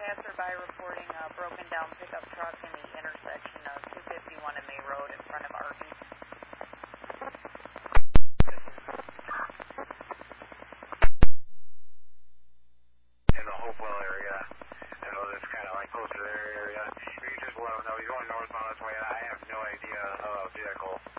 passerby reporting a broken down pickup truck in the intersection of 251 and May Road in front of Arby's. In the Hopewell area. I know that's kind of like closer to their area. You can just let them know he's going northbound this way, and I have no idea of vehicle.